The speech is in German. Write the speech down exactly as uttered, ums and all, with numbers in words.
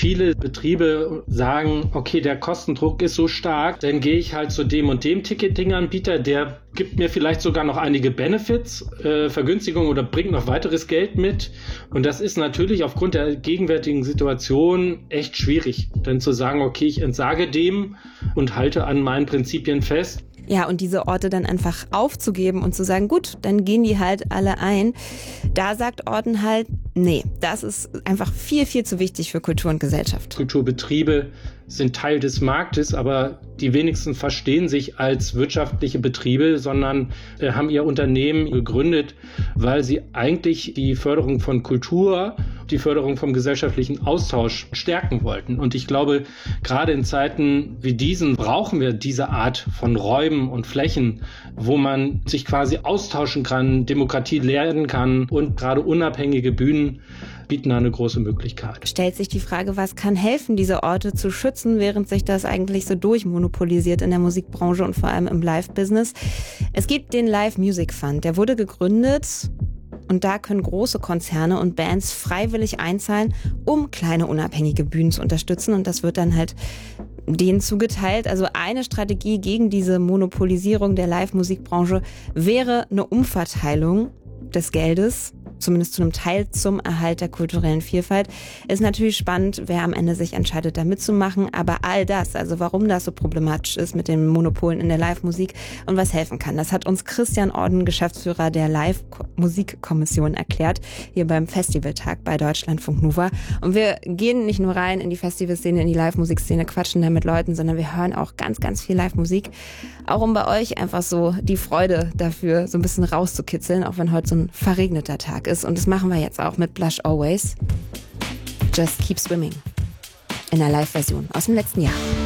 viele Betriebe sagen, okay, der Kostendruck ist so stark, dann gehe ich halt zu dem und dem Ticketing-Anbieter, der gibt mir vielleicht sogar noch einige Benefits, äh, Vergünstigungen oder bringt noch weiteres Geld mit. Und das ist natürlich aufgrund der gegenwärtigen Situation echt schwierig, dann zu sagen, okay, ich entsage dem und halte an meinen Prinzipien fest. Ja, und diese Orte dann einfach aufzugeben und zu sagen, gut, dann gehen die halt alle ein. Da sagt Orten halt, nee, das ist einfach viel, viel zu wichtig für Kultur und Gesellschaft. Kulturbetriebe sind Teil des Marktes, aber die wenigsten verstehen sich als wirtschaftliche Betriebe, sondern äh, haben ihr Unternehmen gegründet, weil sie eigentlich die Förderung von Kultur, die Förderung vom gesellschaftlichen Austausch stärken wollten. Und ich glaube, gerade in Zeiten wie diesen brauchen wir diese Art von Räumen und Flächen, wo man sich quasi austauschen kann, Demokratie lernen kann, und gerade unabhängige Bühnen bieten da eine große Möglichkeit. Stellt sich die Frage, was kann helfen, diese Orte zu schützen, während sich das eigentlich so durchmonopolisiert in der Musikbranche und vor allem im Live-Business. Es gibt den Live Music Fund, der wurde gegründet und da können große Konzerne und Bands freiwillig einzahlen, um kleine unabhängige Bühnen zu unterstützen, und das wird dann halt denen zugeteilt. Also eine Strategie gegen diese Monopolisierung der Live-Musikbranche wäre eine Umverteilung des Geldes, zumindest zu einem Teil zum Erhalt der kulturellen Vielfalt. Ist natürlich spannend, wer am Ende sich entscheidet, da mitzumachen. Aber all das, also warum das so problematisch ist mit den Monopolen in der Live-Musik und was helfen kann, das hat uns Christian Orden, Geschäftsführer der Live-Musikkommission, erklärt, hier beim Festivaltag bei Deutschlandfunk Nova. Und wir gehen nicht nur rein in die Festivalszene, in die Live-Musikszene, quatschen da mit Leuten, sondern wir hören auch ganz, ganz viel Live-Musik. Auch um bei euch einfach so die Freude dafür so ein bisschen rauszukitzeln, auch wenn heute so ein verregneter Tag ist. Und das machen wir jetzt auch mit Blush Always. Just Keep Swimming. In der Live-Version aus dem letzten Jahr.